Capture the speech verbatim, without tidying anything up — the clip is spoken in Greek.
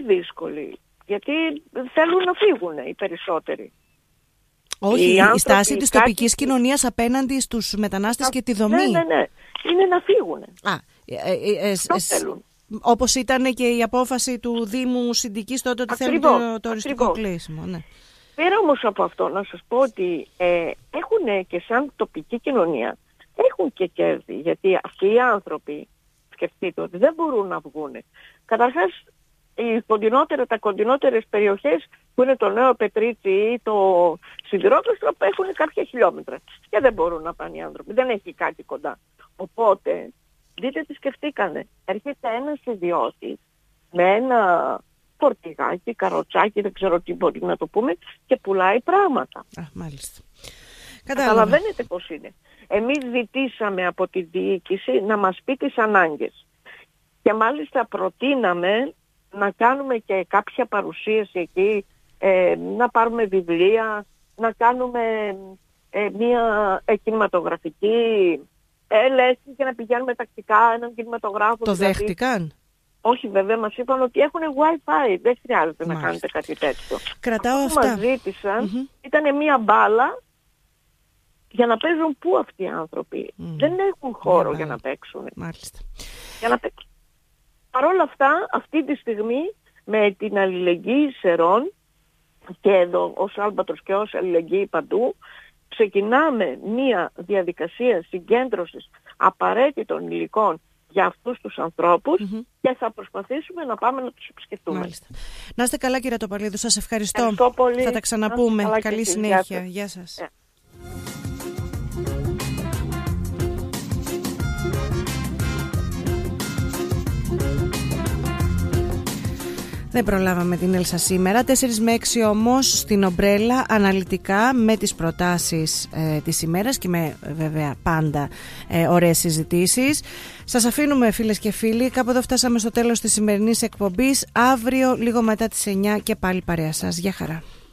δύσκολη, γιατί θέλουν να φύγουν οι περισσότεροι. Όχι, οι η στάση της κάτι... τοπικής κοινωνίας απέναντι στους μετανάστες και τη δομή. Ναι, ναι, ναι. Είναι να φύγουν. Α, ε, ε, ε, Αυτό θέλουν. Όπως ήταν και η απόφαση του Δήμου Συντικής τότε ότι θέλουν το, το οριστικό κλείσιμο. Ναι. Πέρα όμως από αυτό, να σας πω ότι ε, έχουν και σαν τοπική κοινωνία, έχουν και κέρδη, γιατί αυτοί οι άνθρωποι, σκεφτείτε ότι δεν μπορούν να βγουν. Καταρχάς, οι κοντινότερα, τα κοντινότερες περιοχές που είναι το Νέο Πετρίτσι ή το Σιδηρόκαστρο έχουν κάποια χιλιόμετρα και δεν μπορούν να πάνε οι άνθρωποι, δεν έχει κάτι κοντά. Οπότε, δείτε τι σκεφτήκανε. Έρχεται ένας ιδιώτης με ένα φορτηγάκι, καροτσάκι, δεν ξέρω τι μπορεί να το πούμε, και πουλάει πράγματα. Α, μάλιστα. Καταλαβαίνετε πώς είναι. Εμείς ζητήσαμε από τη διοίκηση να μας πει τις ανάγκες. Και μάλιστα προτείναμε να κάνουμε και κάποια παρουσίαση εκεί, ε, να πάρουμε βιβλία, να κάνουμε ε, μια ε, κινηματογραφική έλεση και να πηγαίνουμε τακτικά έναν κινηματογράφο. Το δηλαδή. δέχτηκαν? Όχι βέβαια, μας είπαν ότι έχουν Wi-Fi, δεν χρειάζεται Μάλιστα. να κάνετε κάτι τέτοιο. Κρατάω αυτό αυτά. που μας ζήτησαν mm-hmm. ήταν μια μπάλα για να παίζουν πού αυτοί οι άνθρωποι. Mm. Δεν έχουν χώρο yeah, για να παίξουν. Μάλιστα. Για να παίξουν. Παρ' όλα αυτά, αυτή τη στιγμή, με την αλληλεγγύη Σερών και εδώ ως Άλμπατρος και ως αλληλεγγύη παντού, ξεκινάμε μία διαδικασία συγκέντρωσης απαραίτητων υλικών για αυτούς τους ανθρώπους mm-hmm. και θα προσπαθήσουμε να πάμε να τους επισκεφτούμε. Μάλιστα. Να είστε καλά, κύριε Τοπαλίδου, σας ευχαριστώ. Ευχαριστώ πολύ. Θα τα ξαναπούμε. Καλή εσείς. συνέχεια. Γεια σας. Yeah. Δεν προλάβαμε την Έλσα σήμερα. τέσσερα με έξι όμως στην Ομπρέλα, αναλυτικά με τις προτάσεις ε, της ημέρας και με βέβαια πάντα ε, ωραίες συζητήσεις. Σας αφήνουμε, φίλες και φίλοι. Κάπου εδώ φτάσαμε στο τέλος της σημερινής εκπομπής. Αύριο λίγο μετά τις εννιά και πάλι παρέα σας. Γεια χαρά.